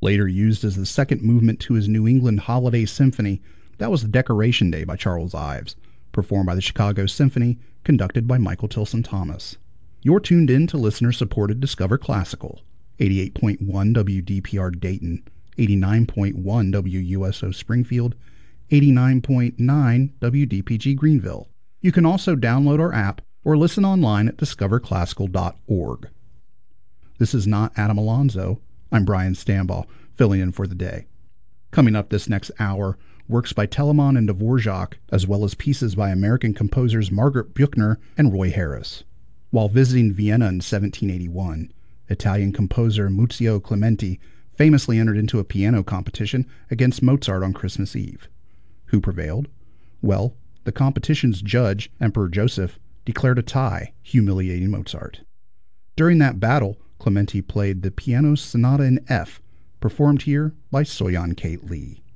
Later used as the second movement to his New England Holiday Symphony, that was the Decoration Day by Charles Ives, performed by the Chicago Symphony, conducted by Michael Tilson Thomas. You're tuned in to listener-supported Discover Classical, 88.1 WDPR Dayton, 89.1 WUSO Springfield, 89.9 WDPG Greenville. You can also download our app or listen online at discoverclassical.org. This is not Adam Alonzo. I'm Brian Stambaugh, filling in for the day. Coming up this next hour, works by Telemann and Dvorak, as well as pieces by American composers Margaret Buechner and Roy Harris. While visiting Vienna in 1781, Italian composer Muzio Clementi famously entered into a piano competition against Mozart on Christmas Eve. Who prevailed? Well, the competition's judge, Emperor Joseph, declared a tie, humiliating Mozart. During that battle, Clementi played the Piano Sonata in F, performed here by Soyeon Kate Lee.